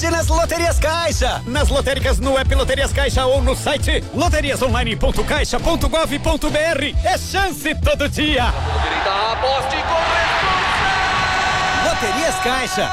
sorte nas Loterias Caixa. Nas lotéricas, no app Loterias Caixa ou no site loteriasonline.caixa.gov.br. É chance todo dia. Aposte com responsa. Loterias Caixa.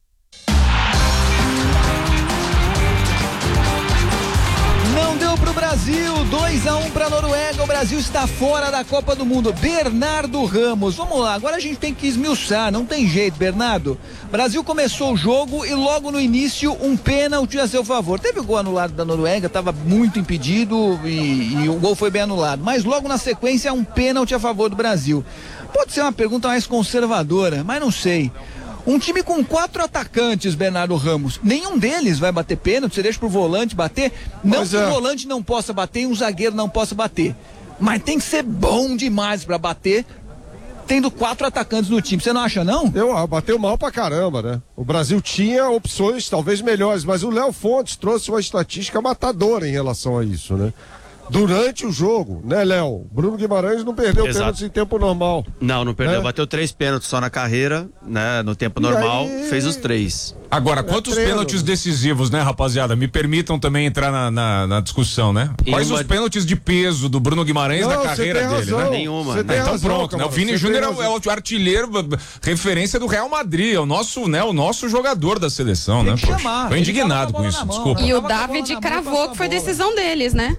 Não deu pro Brasil, 2-1 pra Noruega, o Brasil está fora da Copa do Mundo. Bernardo Ramos, vamos lá, agora a gente tem que esmiuçar, não tem jeito, Bernardo. Brasil começou o jogo e logo no início um pênalti a seu favor. Teve o gol anulado da Noruega, estava muito impedido e o gol foi bem anulado, mas logo na sequência um pênalti a favor do Brasil. Pode ser uma pergunta mais conservadora, mas não sei. Um time com 4 atacantes, Bernardo Ramos, nenhum deles vai bater pênalti, você deixa pro volante bater. Não que o volante não possa bater e um zagueiro não possa bater. Mas tem que ser bom demais pra bater, tendo 4 atacantes no time. Você não acha, não? Bateu mal pra caramba, né? O Brasil tinha opções talvez melhores, mas o Léo Fontes trouxe uma estatística matadora em relação a isso, né? Durante o jogo, né, Léo? Bruno Guimarães não perdeu pênaltis em tempo normal. Não perdeu, bateu 3 pênaltis só na carreira, né, no tempo normal, fez os 3. Agora, quantos pênaltis decisivos, né, rapaziada? Me permitam também entrar na discussão, né? Quais os pênaltis de peso do Bruno Guimarães na carreira dele, né? Nenhuma. Então pronto, né? O Vini Júnior é o artilheiro, referência do Real Madrid, é o nosso jogador da seleção, né? Tô indignado com isso, desculpa. E o David cravou que foi decisão deles, né?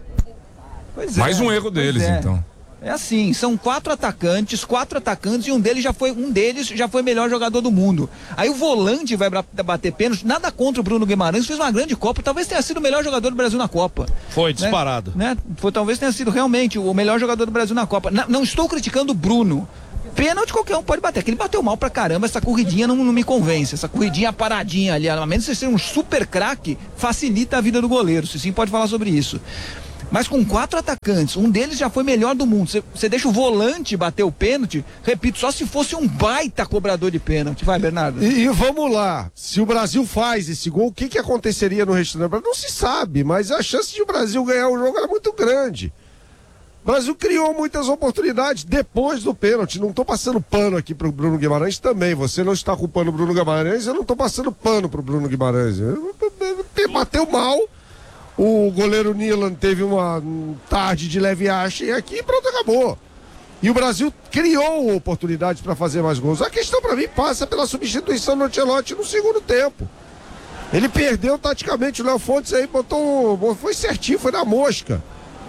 Mais um erro deles, então. É assim, são 4 atacantes e um deles já foi melhor jogador do mundo. Aí o volante vai bater pênalti, nada contra o Bruno Guimarães, fez uma grande Copa, talvez tenha sido o melhor jogador do Brasil na Copa. Foi, disparado. Né? Talvez tenha sido realmente o melhor jogador do Brasil na Copa. Não estou criticando o Bruno. Pênalti qualquer um pode bater, que ele bateu mal pra caramba, essa corridinha não me convence, essa corridinha paradinha ali, a menos de você ser um super craque, facilita a vida do goleiro, se sim pode falar sobre isso. Mas com 4 atacantes, um deles já foi melhor do mundo. Você deixa o volante bater o pênalti, repito, só se fosse um baita cobrador de pênalti. Vai, Bernardo. E vamos lá, se o Brasil faz esse gol, o que aconteceria no restante? Não se sabe, mas a chance de o Brasil ganhar o jogo era muito grande. O Brasil criou muitas oportunidades depois do pênalti. Não estou passando pano aqui pro Bruno Guimarães também. Você não está culpando o Bruno Guimarães, eu não estou passando pano pro Bruno Guimarães. Bateu mal. O goleiro Nilan teve uma tarde de leve ache aqui e pronto, acabou. E o Brasil criou oportunidades para fazer mais gols. A questão para mim passa pela substituição do Ancelotti no segundo tempo. Ele perdeu taticamente, o Léo Fontes aí foi certinho, foi na mosca.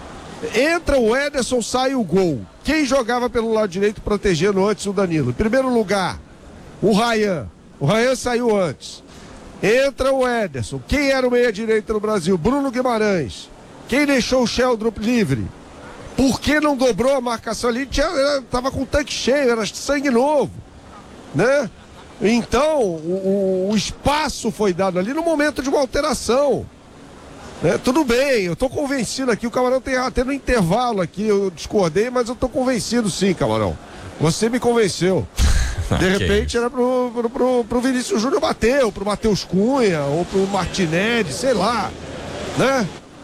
Entra o Ederson, sai o gol. Quem jogava pelo lado direito protegendo antes o Danilo? Em primeiro lugar, o Ryan. O Ryan saiu antes. Entra o Ederson. Quem era o meia-direita no Brasil? Bruno Guimarães. Quem deixou o Sheldrup livre? Por que não dobrou a marcação ali? Tava com o tanque cheio, era sangue novo, né? Então, o espaço foi dado ali no momento de uma alteração. Né? Tudo bem, eu tô convencido aqui, o Camarão tem até no intervalo aqui, eu discordei, mas eu tô convencido sim, Camarão. Você me convenceu. De repente era pro Vinícius Júnior bater, ou pro Matheus Cunha, ou pro Martinelli, sei lá, né?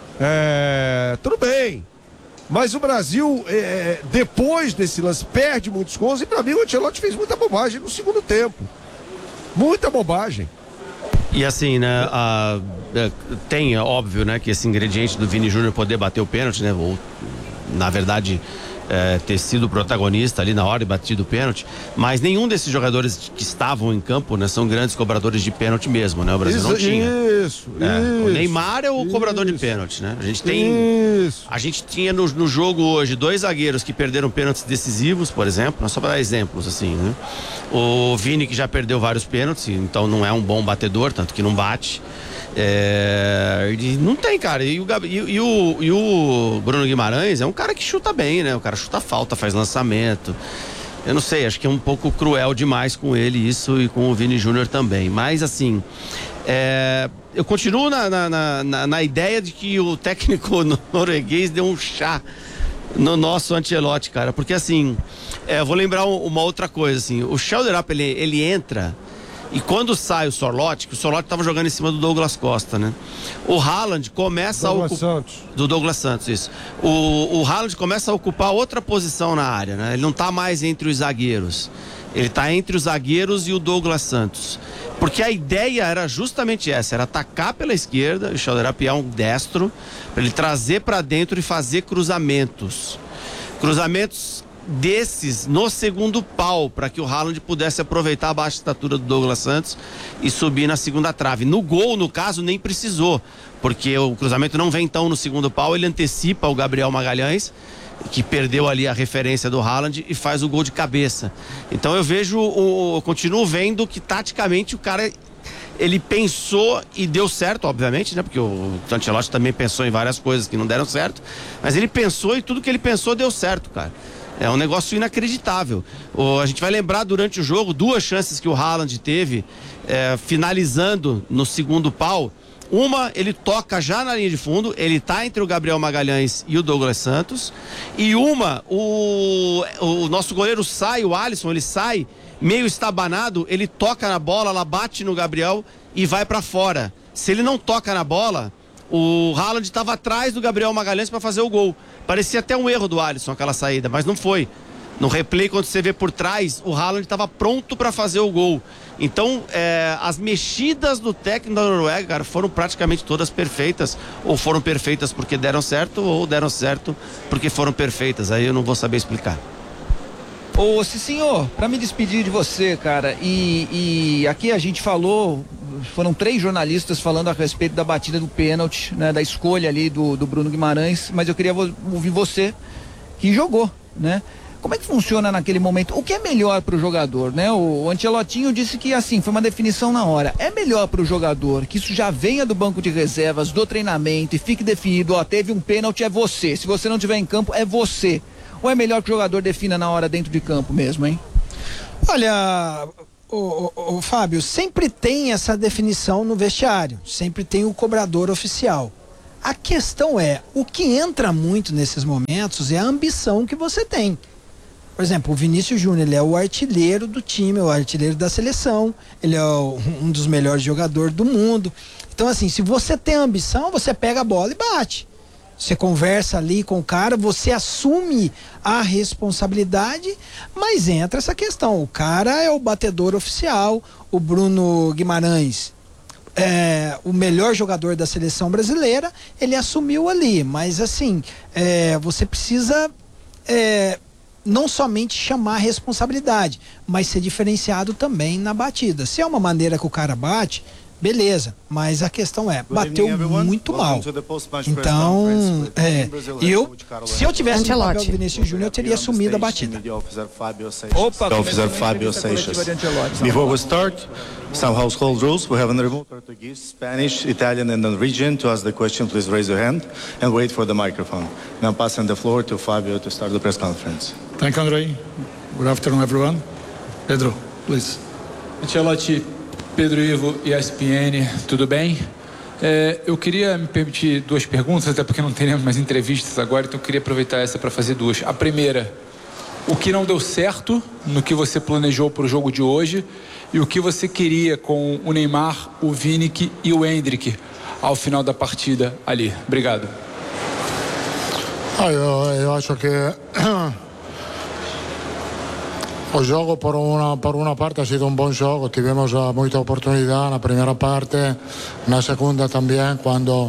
Tudo bem. Mas o Brasil, depois desse lance, perde muitos gols, e pra mim o Ancelotti fez muita bobagem no segundo tempo. Muita bobagem. E assim, né, tem, óbvio, né, que esse ingrediente do Vini Júnior poder bater o pênalti, né, ou, na verdade, ter sido o protagonista ali na hora e batido o pênalti, mas nenhum desses jogadores que estavam em campo, né, são grandes cobradores de pênalti mesmo, né, o Brasil não tinha. O Neymar é o cobrador de pênalti, né, a gente tinha no jogo hoje 2 zagueiros que perderam pênaltis decisivos, por exemplo, só para dar exemplos assim, né, o Vini que já perdeu vários pênaltis, então não é um bom batedor, tanto que não bate. Não tem, cara. E o Bruno Guimarães é um cara que chuta bem, né? O cara chuta falta, faz lançamento. Eu não sei, acho que é um pouco cruel demais com ele isso e com o Vini Júnior também. Mas assim, eu continuo na ideia de que o técnico norueguês deu um chá no nosso Ancelotti, cara. Porque assim, eu vou lembrar uma outra coisa, assim, o Sheldrup, ele entra. E quando sai o Sorloth, que o Sorloth estava jogando em cima do Douglas Costa, né? O Haaland começa do Douglas Santos, isso. O Haaland começa a ocupar outra posição na área, né? Ele não está mais entre os zagueiros. Ele está entre os zagueiros e o Douglas Santos. Porque a ideia era justamente essa, era atacar pela esquerda, o Xaderap é um destro, para ele trazer para dentro e fazer cruzamentos. Cruzamentos desses no segundo pau, para que o Haaland pudesse aproveitar a baixa estatura do Douglas Santos e subir na segunda trave. No gol, no caso, nem precisou, porque o cruzamento não vem então no segundo pau, ele antecipa o Gabriel Magalhães, que perdeu ali a referência do Haaland, e faz o gol de cabeça. Então eu continuo vendo que taticamente o cara, ele pensou e deu certo, obviamente, né? Porque o Ancelotti também pensou em várias coisas que não deram certo, mas ele pensou e tudo que ele pensou deu certo, cara. É um negócio inacreditável. A gente vai lembrar durante o jogo 2 chances que o Haaland teve, finalizando no segundo pau. Uma, ele toca já na linha de fundo, ele tá entre o Gabriel Magalhães e o Douglas Santos. E uma, o nosso goleiro sai, o Alisson, ele sai meio estabanado, ele toca na bola, ela bate no Gabriel e vai para fora. Se ele não toca na bola, o Haaland estava atrás do Gabriel Magalhães para fazer o gol. Parecia até um erro do Alisson aquela saída, mas não foi. No replay, quando você vê por trás, o Haaland estava pronto para fazer o gol. Então, as mexidas do técnico da Noruega, cara, foram praticamente todas perfeitas. Ou foram perfeitas porque deram certo, ou deram certo porque foram perfeitas. Aí eu não vou saber explicar. Ô, senhor, para me despedir de você, cara, e aqui a gente falou, foram 3 jornalistas falando a respeito da batida do pênalti, né, da escolha ali do Bruno Guimarães, mas eu queria ouvir você, que jogou, né? Como é que funciona naquele momento? O que é melhor para o jogador, né? O Ancelottinho disse que assim, foi uma definição na hora. É melhor para o jogador que isso já venha do banco de reservas, do treinamento e fique definido, ó, teve um pênalti, é você. Se você não tiver em campo, é você. Ou é melhor que o jogador defina na hora dentro de campo mesmo, hein? Olha, o Fábio, sempre tem essa definição no vestiário, sempre tem o cobrador oficial. A questão é, o que entra muito nesses momentos é a ambição que você tem. Por exemplo, o Vinícius Júnior, ele é o artilheiro do time, o artilheiro da seleção, ele é um dos melhores jogadores do mundo. Então, assim, se você tem ambição, você pega a bola e bate. Você conversa ali com o cara, você assume a responsabilidade, mas entra essa questão. O cara é o batedor oficial, o Bruno Guimarães é o melhor jogador da seleção brasileira, ele assumiu ali. Mas assim, você precisa não somente chamar a responsabilidade, mas ser diferenciado também na batida. Se é uma maneira que o cara bate, beleza, mas a questão é, bateu muito mal. Então, se eu tivesse no papel do Vinícius Júnior, eu teria assumido a batida. Opa, Officer Fábio Seixas. Before we start, some household rules. We have an remote Portuguese, Spanish, Italian and Norwegian. To ask the question, please raise your hand and wait for the microphone. Now passing the floor to Fábio to start the press conference. Thank you, Andrei. Good afternoon, everyone. Pedro, please. Ancelotti, Pedro Ivo e ESPN, tudo bem? Eu queria me permitir 2 perguntas, até porque não teremos mais entrevistas agora, então eu queria aproveitar essa para fazer 2. A primeira, o que não deu certo no que você planejou para o jogo de hoje e o que você queria com o Neymar, o Vini e o Endrick ao final da partida ali. Obrigado. Eu acho que o jogo por una parte ha sido un buen jogo, tivemos mucha oportunidad na primeira parte, na segunda también, cuando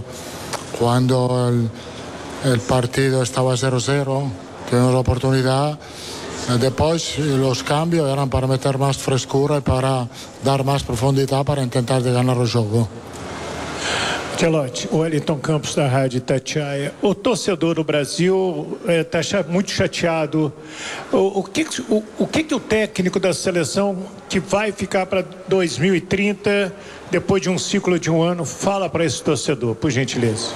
el partido estaba 0-0, tuvimos la oportunidad. Después los cambios eran para meter más frescura y para dar más profundidad para intentar de ganar el jogo. Ancelotti, o Wellington Campos da Rádio Itatiaia. O torcedor do Brasil está muito chateado. O que o técnico da seleção que vai ficar para 2030, depois de um ciclo de um ano, fala para esse torcedor, por gentileza?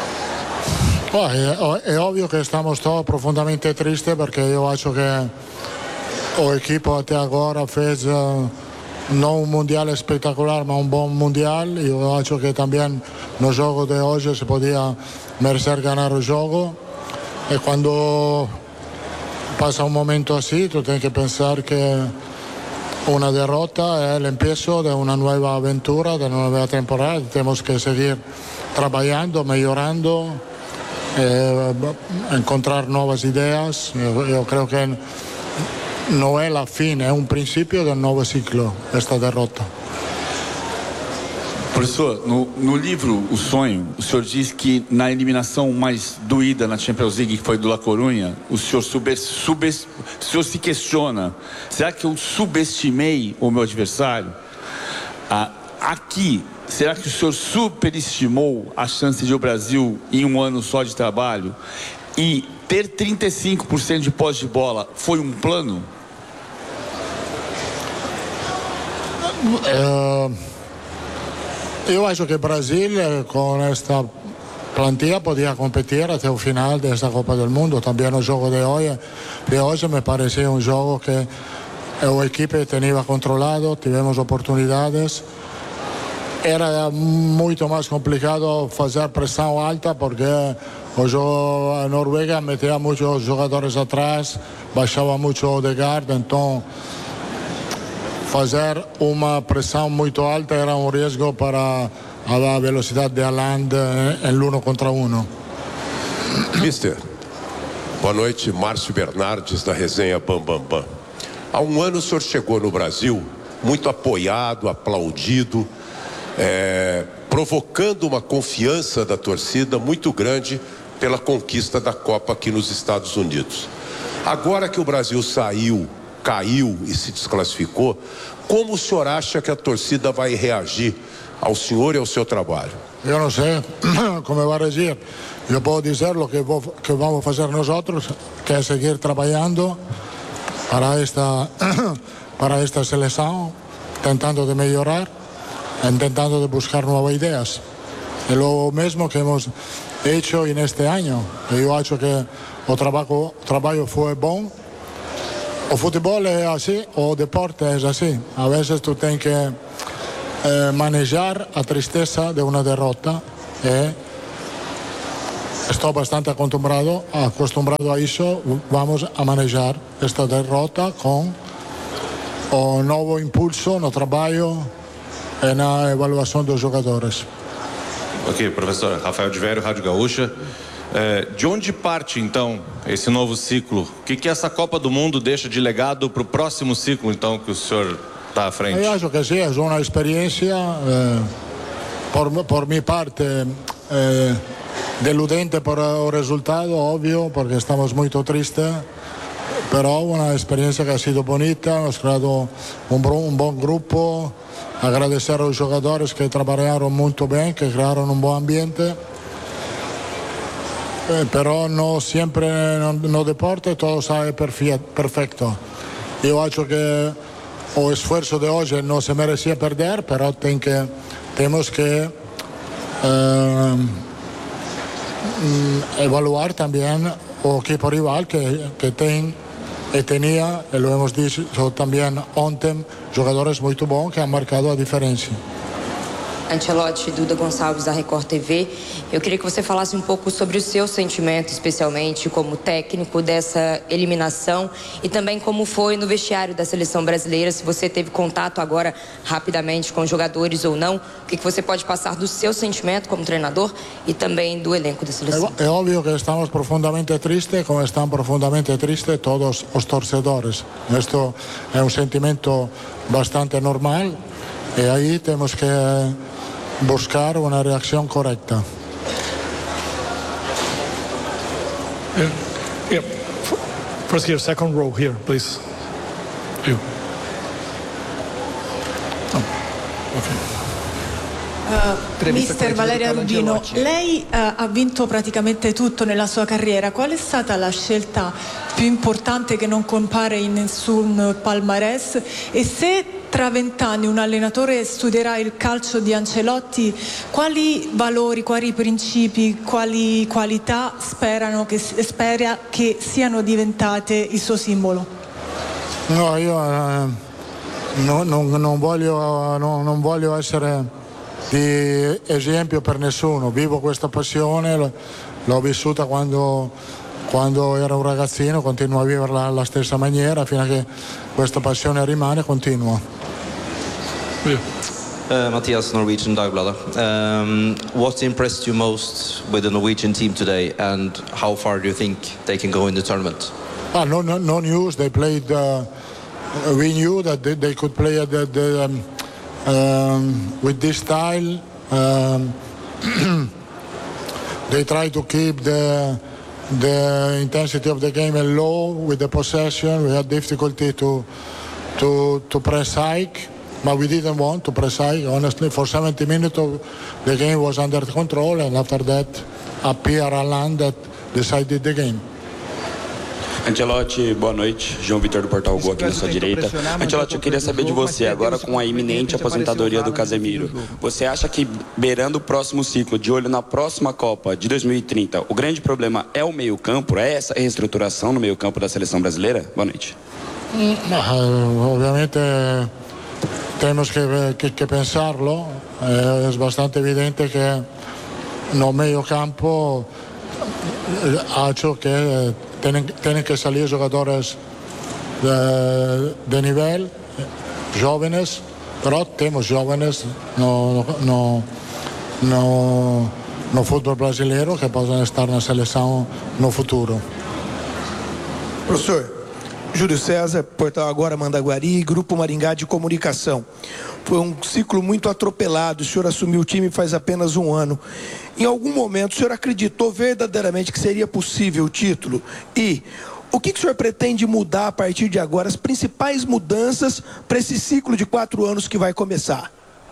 É óbvio que estamos todos profundamente tristes, porque eu acho que o equipo até agora fez não um mundial espetacular, mas um bom mundial. E eu acho que também no jogo de hoje se podia merecer ganhar o jogo. E quando passa um momento assim, tu tens que pensar que uma derrota é o início de uma nova aventura, de uma nova temporada. Temos que seguir trabalhando, melhorando, encontrar novas ideias. Eu creio que não é a fine, é princípio del nuovo ciclo, esta derrota. Professor, no livro O Sonho, o senhor diz que na eliminação mais doída na Champions League, que foi do La Coruña, o senhor o senhor se questiona, será que eu subestimei o meu adversário? Aqui, será que o senhor superestimou a chance de o Brasil, em um ano só de trabalho, e ter 35% de posse de bola foi um plano? Eu acho que o Brasil, com esta plantilla, podia competir até o final desta Copa do Mundo. Também o jogo de hoje me pareceu um jogo que a equipe tinha controlado, tivemos oportunidades. Era muito mais complicado fazer pressão alta, porque a Noruega metia muitos jogadores atrás, baixava muito o Odegaard, então fazer uma pressão muito alta era um risco para a velocidade de Haaland em l'1 contra 1. Mister, boa noite, Márcio Bernardes da resenha Bam Bam Bam. Há um ano o senhor chegou no Brasil muito apoiado, aplaudido, provocando uma confiança da torcida muito grande pela conquista da Copa aqui nos Estados Unidos. Agora que o Brasil caiu e se desclassificou, como o senhor acha que a torcida vai reagir ao senhor e ao seu trabalho? Eu não sei como vai reagir. Eu posso dizer o que vamos fazer nós, que é seguir trabalhando para esta seleção, tentando de melhorar, tentando de buscar novas ideias. É o mesmo que hemos hecho neste ano. Eu acho que o trabalho foi bom. O futebol é assim, o deporte é assim. A vezes tu tens que manejar a tristeza de uma derrota. Estou bastante acostumbrado a isso. Vamos a manejar esta derrota com o novo impulso no trabalho e na avaliação dos jogadores. Ok, professor. Rafael de Vério, Rádio Gaúcha. De onde parte, então, esse novo ciclo? O que essa Copa do Mundo deixa de legado para o próximo ciclo, então, que o senhor está à frente? Eu acho que sim, é uma experiência, por minha parte, deludente por o resultado, óbvio, porque estamos muito tristes, mas uma experiência que ha sido bonita, hemos criado um bom grupo, agradecer aos jogadores que trabalharam muito bem, que criaram um bom ambiente. Però não sempre no deporte todo sai perfeito. Eu acho que o esforço de hoje não se merecia perder, pero temos que evaluar também o equipo rival que tem e tinha, e lo hemos dicho também ontem, jogadores muito bons que han marcado a diferença. Ancelotti, Duda Gonçalves, da Record TV. Eu queria que você falasse um pouco sobre o seu sentimento, especialmente como técnico dessa eliminação, e também como foi no vestiário da seleção brasileira, se você teve contato agora rapidamente com os jogadores ou não, o que você pode passar do seu sentimento como treinador e também do elenco da seleção. É óbvio que estamos profundamente tristes, como estão profundamente tristes todos os torcedores. Isto é um sentimento bastante normal e aí temos que buscar uma reação correta. First here, second row here, please. You. Mister Valeria Rubino, lei ha vinto praticamente tutto nella sua carriera. Qual è stata la scelta più importante che non compare in nessun palmarès? E se tra 20 anni un allenatore studierà il calcio di Ancelotti, quali valori, quali principi, quali qualità spera che siano diventate il suo simbolo? No, io non voglio essere di esempio per nessuno. Vivo questa passione, l'ho vissuta quando ero un ragazzino, continuo a viverla alla stessa maniera fino a che questa passione rimane, continua. Mathias, Norwegian Dagbladet. What impressed you most with the Norwegian team today, and how far do you think they can go in the tournament? No news. They played. We knew that they could play with this style. They try to keep the intensity of the game low with the possession. We had difficulty to press high, but we didn't want to press high. Honestly, for 70 minutes the game was under control, and after that appeared Alan that decided the game. Ancelotti, boa noite. João Vitor do Portal Gol aqui na sua direita. Ancelotti, eu queria saber de você, agora com a iminente aposentadoria do Casemiro, você acha que, beirando o próximo ciclo, de olho na próxima Copa de 2030, o grande problema é o meio-campo? É essa reestruturação no meio-campo da seleção brasileira? Boa noite. Obviamente temos que pensarlo. Es bastante evidente que no meio-campo acho que tienen que salir jugadores de nivel, jóvenes, pero temos jóvenes no futebol brasileiro que podem estar na seleção no futuro. Professor, Júlio César, Portal Agora, Mandaguari, Grupo Maringá de Comunicação. Foi um ciclo muito atropelado, o senhor assumiu o time faz apenas um ano. Em algum momento, o senhor acreditou verdadeiramente que seria possível o título? E o que o senhor pretende mudar a partir de agora, as principais mudanças para esse ciclo de 4 anos que vai começar?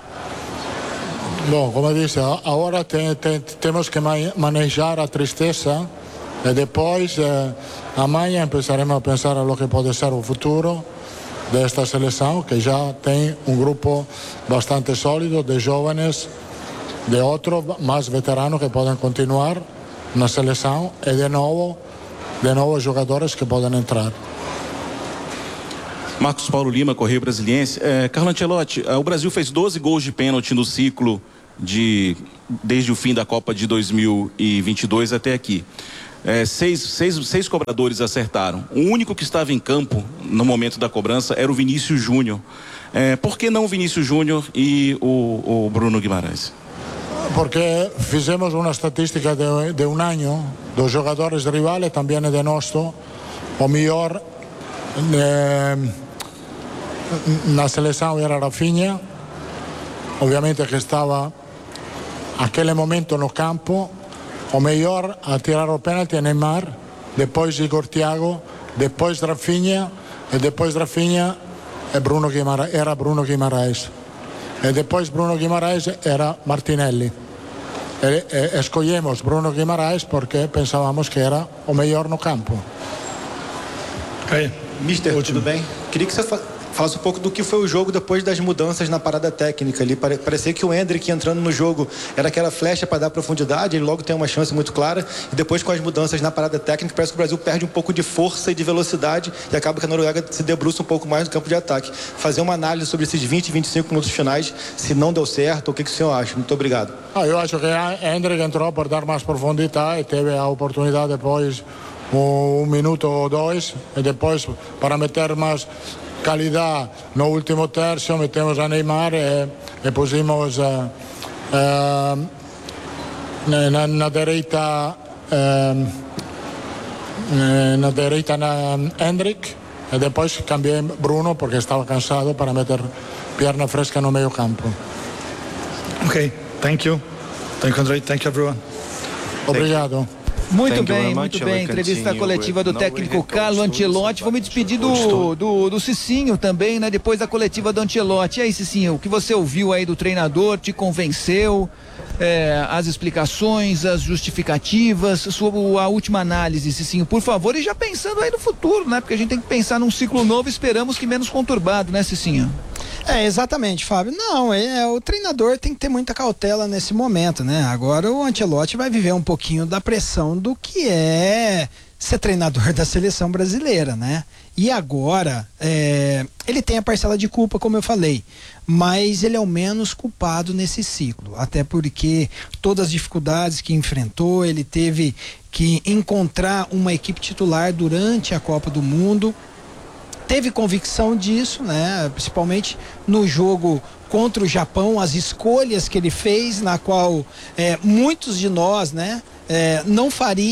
Bom, como eu disse, agora temos que manejar a tristeza e depois, amanhã, começaremos a pensar no que pode ser o futuro desta seleção, que já tem um grupo bastante sólido de jovens, de outros mais veteranos que podem continuar na seleção e de novo jogadores que podem entrar. Marcos Paulo Lima, Correio Brasiliense. Carlo Ancelotti, o Brasil fez 12 gols de pênalti no ciclo desde o fim da Copa de 2022 até aqui. Seis cobradores acertaram. O único que estava em campo no momento da cobrança era o Vinícius Júnior. Por que não o Vinícius Júnior e o Bruno Guimarães? Porque fizemos uma estatística de um ano dos jogadores rivais, também de nosso. O melhor na seleção era Rafinha, obviamente que estava naquele momento no campo. O melhor a tirar o pênalti é Neymar, depois Igor Thiago, depois Rafinha, e depois Rafinha era Bruno Guimarães. E depois Bruno Guimarães era Martinelli. Escolhemos Bruno Guimarães porque pensávamos que era o melhor no campo. Mister, tudo bem? Queria que você falasse um pouco do que foi o jogo depois das mudanças na parada técnica ali. Parecia que o Endrick entrando no jogo era aquela flecha para dar profundidade, ele logo tem uma chance muito clara, e depois com as mudanças na parada técnica parece que o Brasil perde um pouco de força e de velocidade e acaba que a Noruega se debruça um pouco mais no campo de ataque. Fazer uma análise sobre esses 20, 25 minutos finais, se não deu certo, o que o senhor acha? Muito obrigado. Eu acho que Endrick entrou para dar mais profundidade e teve a oportunidade depois um minuto ou dois, e depois para meter mais qualidade no último terço metemos a Neymar e pusimos na direita Endrick e depois cambiei Bruno porque estava cansado para meter perna fresca no meio campo. Ok, thank you, André, thank you everyone. Obrigado. Muito bem. Entrevista coletiva do técnico Carlo Ancelotti. Vou me despedir do Cicinho também, né? Depois da coletiva do Ancelotti. E aí, Cicinho, o que você ouviu aí do treinador? Te convenceu? As explicações, as justificativas, a última análise, Cicinho, por favor, e já pensando aí no futuro, né? Porque a gente tem que pensar num ciclo novo, esperamos que menos conturbado, né, Cicinho? Exatamente, Fábio. Não, o treinador tem que ter muita cautela nesse momento, né? Agora o Ancelotti vai viver um pouquinho da pressão do que é ser treinador da seleção brasileira, né? E agora, ele tem a parcela de culpa, como eu falei, mas ele é o menos culpado nesse ciclo, até porque todas as dificuldades que enfrentou, ele teve que encontrar uma equipe titular durante a Copa do Mundo, teve convicção disso, né? Principalmente no jogo contra o Japão, as escolhas que ele fez, na qual muitos de nós, né, não faria,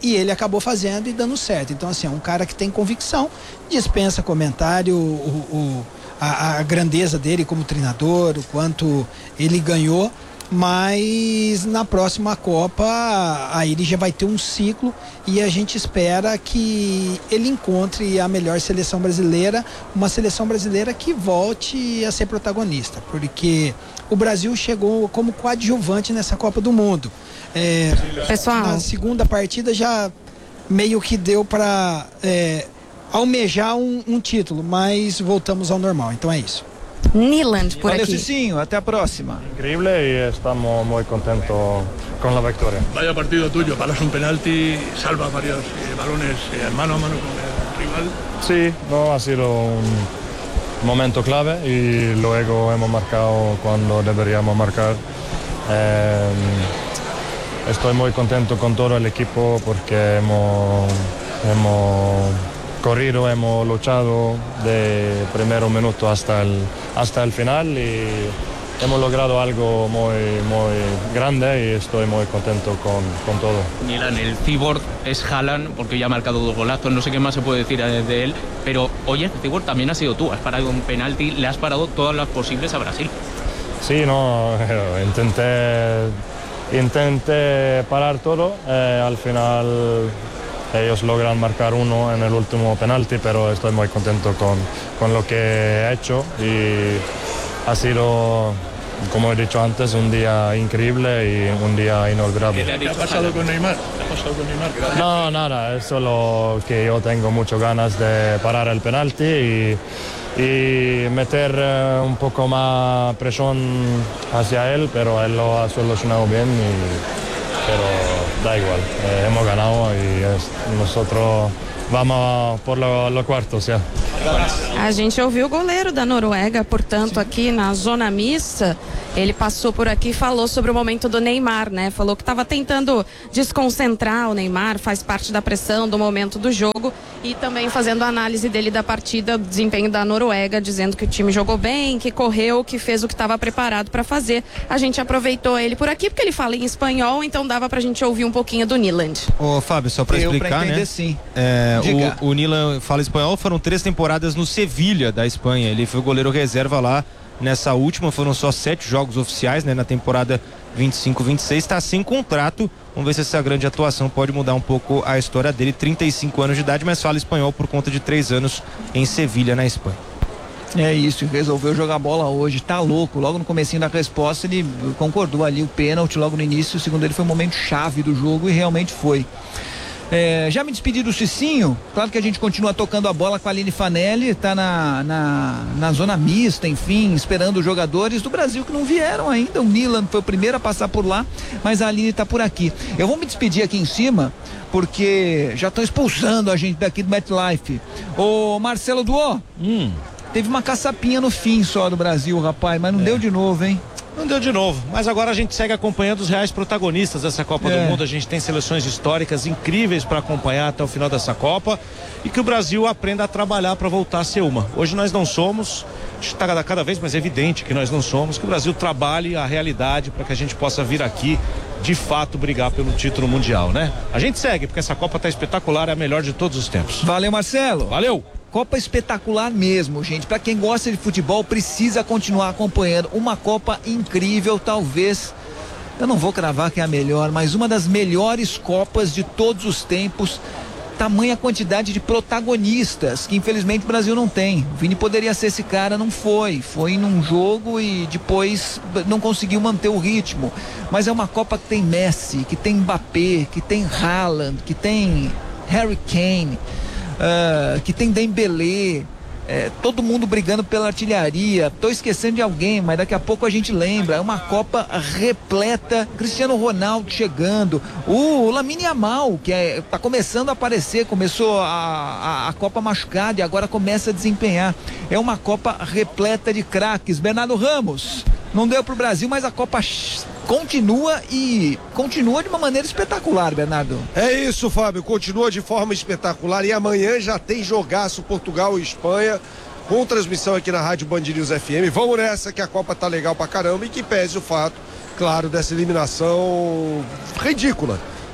E ele acabou fazendo e dando certo. Então, assim, é um cara que tem convicção, dispensa comentário, a grandeza dele como treinador, o quanto ele ganhou. Mas na próxima Copa aí ele já vai ter um ciclo e a gente espera que ele encontre a melhor seleção brasileira, uma seleção brasileira que volte a ser protagonista, porque o Brasil chegou como coadjuvante nessa Copa do Mundo. Pessoal, na segunda partida já meio que deu para almejar um título, mas voltamos ao normal, então é isso. Nyland por Valeu, aqui. Cicinho, até a próxima. Increíble y estamos muy contentos con la victoria. Vaya partido tuyo, paras un penalti, salva varios balones mano a mano con el rival. Sí, no, ha sido un momento clave y luego hemos marcado cuando deberíamos marcar. Estoy muy contento con todo el equipo porque hemos corrido, hemos luchado de primer minuto hasta el final y hemos logrado algo muy grande y estoy muy contento con todo. Milan, el cyborg es Haaland porque ya ha marcado 2 golazos, no sé qué más se puede decir de él, pero oye, el cyborg también ha sido tú, has parado un penalti, le has parado todas las posibles a Brasil. Sí, no, intenté parar todo, al final ellos logran marcar uno en el último penalti, pero estoy muy contento con lo que he hecho y ha sido, como he dicho antes, un día increíble y un día inolvidable. ¿Qué ha pasado con Neymar? No, nada, es solo que yo tengo muchas ganas de parar el penalti y meter un poco más presión hacia él, pero él lo ha solucionado bien pero da igual, hemos ganado y nosotros vamos por lo cuarto, já. A gente ouviu o goleiro da Noruega, portanto, aqui na zona mista. Ele passou por aqui e falou sobre o momento do Neymar, né? Falou que estava tentando desconcentrar o Neymar, faz parte da pressão do momento do jogo, e também fazendo a análise dele da partida, do desempenho da Noruega, dizendo que o time jogou bem, que correu, que fez o que estava preparado para fazer. A gente aproveitou ele por aqui porque ele fala em espanhol, então dava pra gente ouvir um pouquinho do Nyland. Ô Fábio, só pra explicar, né? Sim. O Nyland fala espanhol, foram 3 temporadas no Sevilha da Espanha, ele foi goleiro reserva lá. Nessa última foram só 7 jogos oficiais, né? Na temporada 25-26, está sem contrato. Vamos ver se essa grande atuação pode mudar um pouco a história dele. 35 anos de idade, mas fala espanhol por conta de 3 anos em Sevilha, na Espanha. É isso, resolveu jogar bola hoje, tá louco. Logo no comecinho da resposta ele concordou ali o pênalti logo no início. Segundo ele foi um momento chave do jogo e realmente foi. Já me despedi do Cicinho. Claro que a gente continua tocando a bola com a Aline Fanelli, tá na zona mista, enfim, esperando os jogadores do Brasil que não vieram ainda. O Milan foi o primeiro a passar por lá, mas a Aline tá por aqui. Eu vou me despedir aqui em cima, porque já estão expulsando a gente daqui do MetLife. Ô Marcelo Duó, teve uma caçapinha no fim só do Brasil, rapaz, mas não deu de novo, hein? Não deu de novo, mas agora a gente segue acompanhando os reais protagonistas dessa Copa do Mundo. A gente tem seleções históricas incríveis para acompanhar até o final dessa Copa e que o Brasil aprenda a trabalhar para voltar a ser uma. Hoje nós não somos, está cada vez mais evidente que nós não somos, que o Brasil trabalhe a realidade para que a gente possa vir aqui de fato brigar pelo título mundial, né? A gente segue, porque essa Copa tá espetacular, é a melhor de todos os tempos. Valeu, Marcelo. Valeu. Copa espetacular mesmo, gente. Para quem gosta de futebol, precisa continuar acompanhando. Uma Copa incrível, talvez, eu não vou cravar que é a melhor, mas uma das melhores Copas de todos os tempos. Tamanha quantidade de protagonistas que infelizmente o Brasil não tem. O Vini poderia ser esse cara, não foi. Foi num jogo e depois não conseguiu manter o ritmo. Mas é uma Copa que tem Messi, que tem Mbappé, que tem Haaland, que tem Harry Kane. Que tem Dembélé, todo mundo brigando pela artilharia. Tô esquecendo de alguém, mas daqui a pouco a gente lembra. É uma Copa repleta. Cristiano Ronaldo chegando, o Lamine Yamal, que tá começando a aparecer, começou a Copa machucado e agora começa a desempenhar. É uma Copa repleta de craques. Bernardo Ramos, não deu pro Brasil, mas a Copa continua e continua de uma maneira espetacular, Bernardo. É isso, Fábio, continua de forma espetacular e amanhã já tem jogaço Portugal e Espanha com transmissão aqui na Rádio Band News FM. Vamos nessa que a Copa tá legal pra caramba e que pese o fato, claro, dessa eliminação ridícula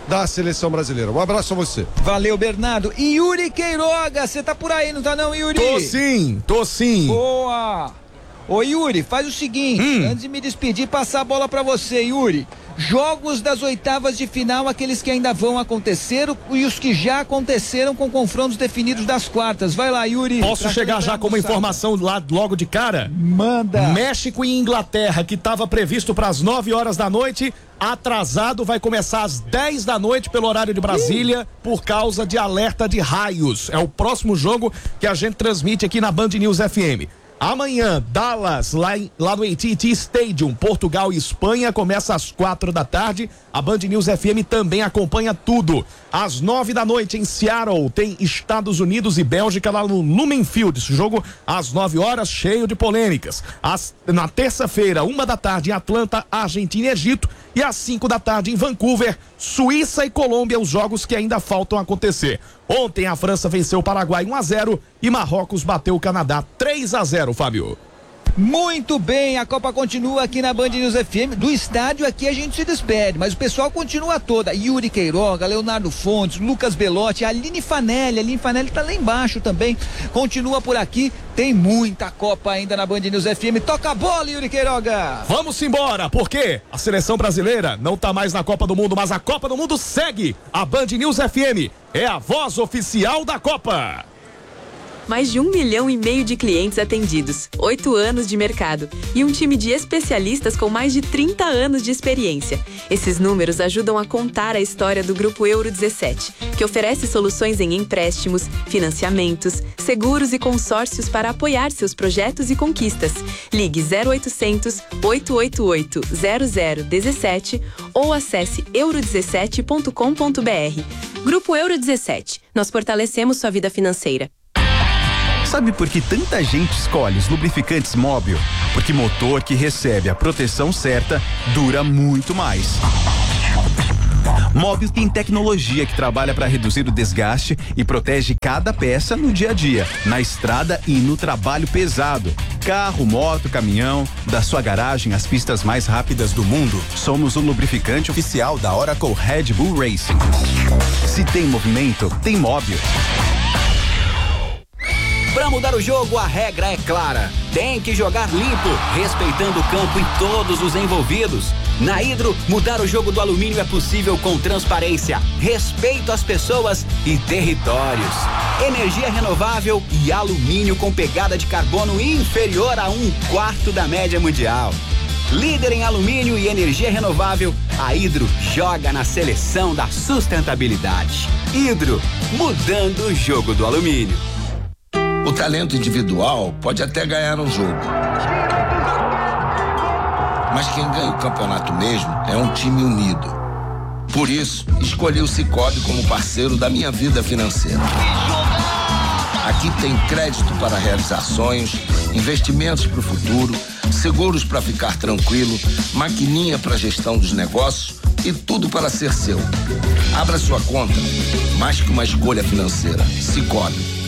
da seleção brasileira. Um abraço a você. Valeu, Bernardo. E Yuri Queiroga, você tá por aí, não tá não, Yuri? Tô sim. Boa. Ô, Yuri, faz o seguinte, antes de me despedir, passar a bola pra você, Yuri. Jogos das oitavas de final, aqueles que ainda vão acontecer e os que já aconteceram com confrontos definidos das quartas. Vai lá, Yuri. Posso chegar já com uma informação lá logo de cara? Manda. México e Inglaterra, que estava previsto para as 9 horas da noite, atrasado, vai começar às 10 da noite pelo horário de Brasília, por causa de alerta de raios. É o próximo jogo que a gente transmite aqui na Band News FM. Amanhã, Dallas, lá no AT&T Stadium, Portugal e Espanha, começa às 4 da tarde. A Band News FM também acompanha tudo. Às 9 da noite, em Seattle, tem Estados Unidos e Bélgica lá no Lumen Field. Esse jogo às 9 horas, cheio de polêmicas. Na terça-feira, 1 da tarde, em Atlanta, Argentina e Egito. E às 5 da tarde, em Vancouver, Suíça e Colômbia, os jogos que ainda faltam acontecer. Ontem a França venceu o Paraguai 1-0 e Marrocos bateu o Canadá 3-0, Fábio. Muito bem, a Copa continua aqui na Band News FM. Do estádio aqui a gente se despede, mas o pessoal continua toda. Yuri Queiroga, Leonardo Fontes, Lucas Belotti, Aline Fanelli. Aline Fanelli tá lá embaixo também. Continua por aqui. Tem muita Copa ainda na Band News FM. Toca a bola, Yuri Queiroga. Vamos embora, porque a seleção brasileira não tá mais na Copa do Mundo, mas a Copa do Mundo segue. A Band News FM é a voz oficial da Copa. Mais de 1,5 milhão de clientes atendidos, 8 anos de mercado e um time de especialistas com mais de 30 anos de experiência. Esses números ajudam a contar a história do Grupo Euro 17, que oferece soluções em empréstimos, financiamentos, seguros e consórcios para apoiar seus projetos e conquistas. Ligue 0800 888 0017 ou acesse euro17.com.br. Grupo Euro 17. Nós fortalecemos sua vida financeira. Sabe por que tanta gente escolhe os lubrificantes Móbil? Porque motor que recebe a proteção certa dura muito mais. Móbil tem tecnologia que trabalha para reduzir o desgaste e protege cada peça no dia a dia, na estrada e no trabalho pesado. Carro, moto, caminhão, da sua garagem às pistas mais rápidas do mundo. Somos o lubrificante oficial da Oracle Red Bull Racing. Se tem movimento, tem Móbil. Para mudar o jogo, a regra é clara. Tem que jogar limpo, respeitando o campo e todos os envolvidos. Na Hidro, mudar o jogo do alumínio é possível com transparência, respeito às pessoas e territórios. Energia renovável e alumínio com pegada de carbono inferior a 1/4 da média mundial. Líder em alumínio e energia renovável, a Hidro joga na seleção da sustentabilidade. Hidro, mudando o jogo do alumínio. O talento individual pode até ganhar um jogo, mas quem ganha o campeonato mesmo é um time unido. Por isso, escolhi o Sicoob como parceiro da minha vida financeira. Aqui tem crédito para realizar sonhos, investimentos para o futuro, seguros para ficar tranquilo, maquininha para gestão dos negócios e tudo para ser seu. Abra sua conta, mais que uma escolha financeira. Sicoob.